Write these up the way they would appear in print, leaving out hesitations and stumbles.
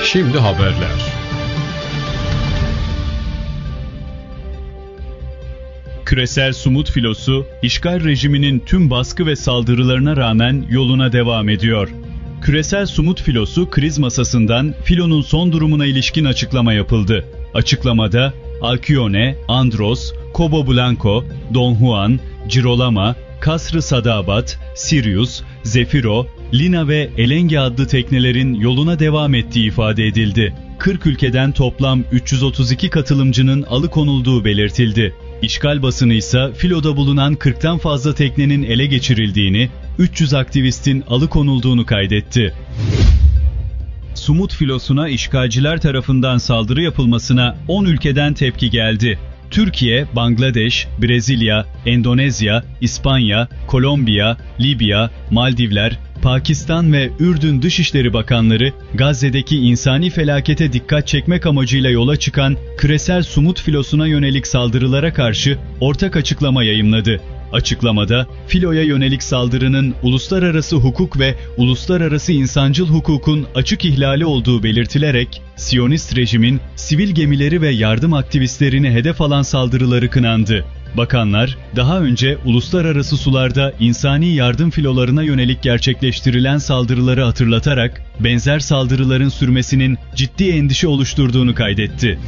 Şimdi haberler. Küresel Sumut filosu, işgal rejiminin tüm baskı ve saldırılarına rağmen yoluna devam ediyor. Küresel Sumut filosu kriz masasından filonun son durumuna ilişkin açıklama yapıldı. Açıklamada Alkyone, Andros, Cabo Blanco, Don Juan, Girolamo, Kasr-ı Sadabat, Sirius, Zefiro, Lina ve Elenge adlı teknelerin yoluna devam ettiği ifade edildi. 40 ülkeden toplam 332 katılımcının alıkonulduğu belirtildi. İşgal basını ise filoda bulunan 40'tan fazla teknenin ele geçirildiğini, 300 aktivistin alıkonulduğunu kaydetti. Sumut filosuna işgalciler tarafından saldırı yapılmasına 10 ülkeden tepki geldi. Türkiye, Bangladeş, Brezilya, Endonezya, İspanya, Kolombiya, Libya, Maldivler, Pakistan ve Ürdün Dışişleri Bakanları, Gazze'deki insani felakete dikkat çekmek amacıyla yola çıkan küresel Sumut filosuna yönelik saldırılara karşı ortak açıklama yayımladı. Açıklamada, filoya yönelik saldırının uluslararası hukuk ve uluslararası insancıl hukukun açık ihlali olduğu belirtilerek, Siyonist rejimin sivil gemileri ve yardım aktivistlerini hedef alan saldırıları kınandı. Bakanlar, daha önce uluslararası sularda insani yardım filolarına yönelik gerçekleştirilen saldırıları hatırlatarak, benzer saldırıların sürmesinin ciddi endişe oluşturduğunu kaydetti.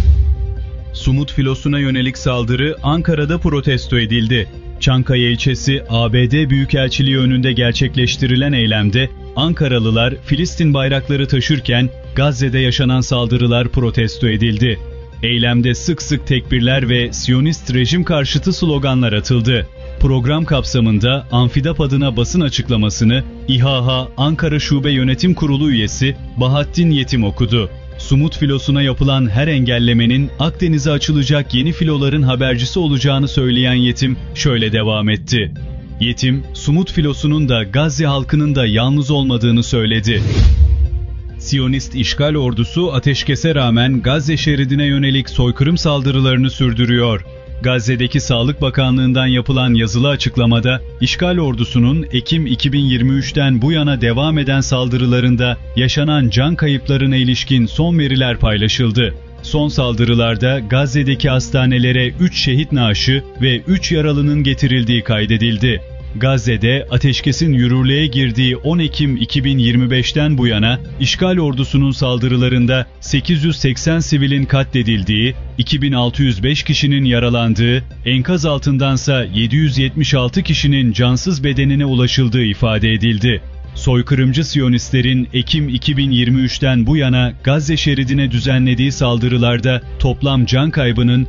Sumut filosuna yönelik saldırı Ankara'da protesto edildi. Çankaya ilçesi ABD Büyükelçiliği önünde gerçekleştirilen eylemde Ankaralılar Filistin bayrakları taşırken Gazze'de yaşanan saldırılar protesto edildi. Eylemde sık sık tekbirler ve Siyonist rejim karşıtı sloganlar atıldı. Program kapsamında Amfidap adına basın açıklamasını İHH Ankara Şube Yönetim Kurulu üyesi Bahattin Yetim okudu. Sumut filosuna yapılan her engellemenin Akdeniz'e açılacak yeni filoların habercisi olacağını söyleyen Yetim şöyle devam etti. Yetim, Sumut filosunun da Gazze halkının da yalnız olmadığını söyledi. Siyonist işgal ordusu ateşkese rağmen Gazze şeridine yönelik soykırım saldırılarını sürdürüyor. Gazze'deki Sağlık Bakanlığı'ndan yapılan yazılı açıklamada, işgal ordusunun Ekim 2023'ten bu yana devam eden saldırılarında yaşanan can kayıplarına ilişkin son veriler paylaşıldı. Son saldırılarda Gazze'deki hastanelere 3 şehit naaşı ve 3 yaralının getirildiği kaydedildi. Gazze'de ateşkesin yürürlüğe girdiği 10 Ekim 2025'ten bu yana işgal ordusunun saldırılarında 880 sivilin katledildiği, 2605 kişinin yaralandığı, enkaz altındansa 776 kişinin cansız bedenine ulaşıldığı ifade edildi. Soykırımcı Siyonistlerin Ekim 2023'ten bu yana Gazze şeridine düzenlediği saldırılarda toplam can kaybının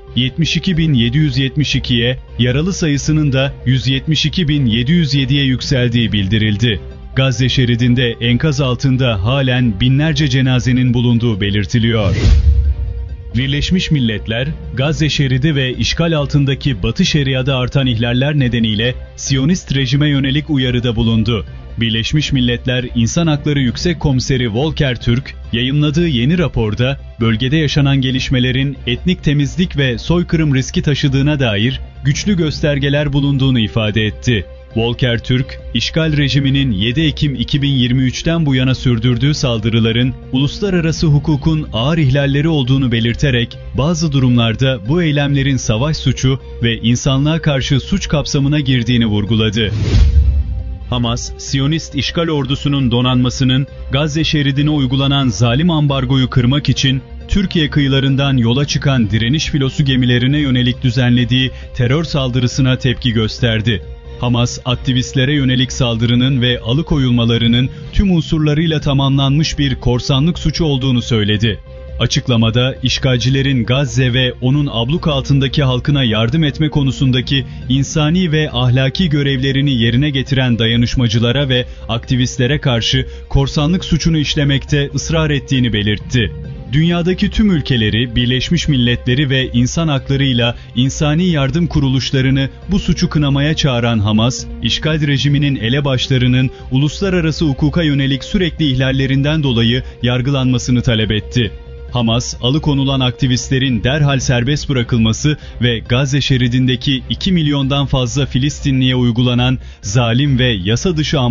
72.772'ye, yaralı sayısının da 172.707'ye yükseldiği bildirildi. Gazze şeridinde enkaz altında halen binlerce cenazenin bulunduğu belirtiliyor. Birleşmiş Milletler, Gazze şeridi ve işgal altındaki Batı Şeria'da artan ihlaller nedeniyle Siyonist rejime yönelik uyarıda bulundu. Birleşmiş Milletler İnsan Hakları Yüksek Komiseri Volker Türk, yayımladığı yeni raporda bölgede yaşanan gelişmelerin etnik temizlik ve soykırım riski taşıdığına dair güçlü göstergeler bulunduğunu ifade etti. Volker Türk, işgal rejiminin 7 Ekim 2023'ten bu yana sürdürdüğü saldırıların uluslararası hukukun ağır ihlalleri olduğunu belirterek, bazı durumlarda bu eylemlerin savaş suçu ve insanlığa karşı suç kapsamına girdiğini vurguladı. Hamas, Siyonist işgal ordusunun donanmasının Gazze şeridine uygulanan zalim ambargoyu kırmak için Türkiye kıyılarından yola çıkan direniş filosu gemilerine yönelik düzenlediği terör saldırısına tepki gösterdi. Hamas, aktivistlere yönelik saldırının ve alıkoyulmalarının tüm unsurlarıyla tamamlanmış bir korsanlık suçu olduğunu söyledi. Açıklamada işgalcilerin Gazze ve onun abluk altındaki halkına yardım etme konusundaki insani ve ahlaki görevlerini yerine getiren dayanışmacılara ve aktivistlere karşı korsanlık suçunu işlemekte ısrar ettiğini belirtti. Dünyadaki tüm ülkeleri, Birleşmiş Milletleri ve insan haklarıyla insani yardım kuruluşlarını bu suçu kınamaya çağıran Hamas, işgal rejiminin elebaşlarının uluslararası hukuka yönelik sürekli ihlallerinden dolayı yargılanmasını talep etti. Hamas, alıkonulan aktivistlerin derhal serbest bırakılması ve Gazze şeridindeki 2 milyondan fazla Filistinliye uygulanan zalim ve yasa dışı